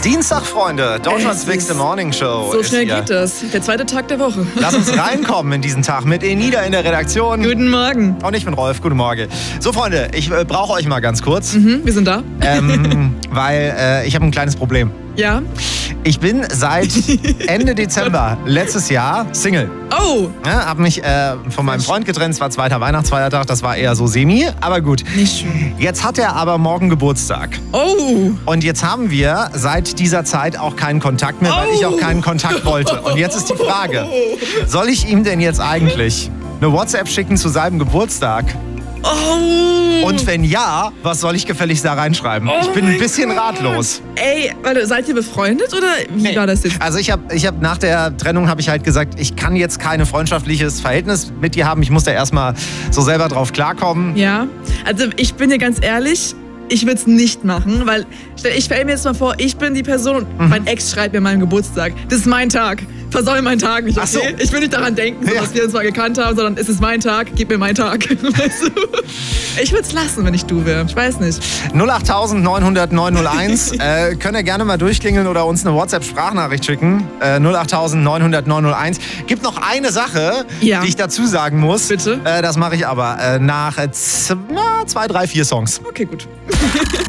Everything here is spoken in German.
Dienstag, Freunde. Deutschlands Bigste Morning Show. So schnell geht das. Der zweite Tag der Woche. Lass uns reinkommen in diesen Tag mit Enida in der Redaktion. Guten Morgen. Und ich bin Rolf. Guten Morgen. So, Freunde, ich brauche euch mal ganz kurz. Wir sind da. Weil ich habe ein kleines Problem. Ja? Ich bin seit Ende Dezember letztes Jahr Single. Oh! Ja, habe mich von meinem Freund getrennt. Es war zweiter Weihnachtsfeiertag. Das war eher so semi, aber gut. Nicht schön. Jetzt hat er aber morgen Geburtstag. Oh! Und jetzt haben wir seit dieser Zeit auch keinen Kontakt mehr, weil ich auch keinen Kontakt wollte. Und jetzt ist die Frage, soll ich ihm denn jetzt eigentlich eine WhatsApp schicken zu seinem Geburtstag? Oh! Und wenn ja, was soll ich gefälligst da reinschreiben? Ich bin ein bisschen ratlos. Ey, warte, seid ihr befreundet oder wie war das jetzt? Also ich hab nach der Trennung habe ich halt gesagt, ich kann jetzt kein freundschaftliches Verhältnis mit dir haben. Ich muss da erstmal so selber drauf klarkommen. Ja, also ich bin dir ganz ehrlich, ich würde es nicht machen, weil ich stelle mir jetzt mal vor, ich bin die Person und mein Ex schreibt mir meinen Geburtstag. Das ist mein Tag. Versäum meinen Tag nicht, okay? Ach so. Ich will nicht daran denken, so, dass wir uns mal gekannt haben, sondern es ist mein Tag, gib mir meinen Tag. Weißt du? Ich würde es lassen, wenn ich du wäre. Ich weiß nicht. 08000 900 901. Könnt ihr gerne mal durchklingeln oder uns eine WhatsApp-Sprachnachricht schicken. 08000 900 901. Gibt noch eine Sache, die ich dazu sagen muss. Bitte? Das mache ich aber nach 2, 3, 4 Songs. Okay, gut.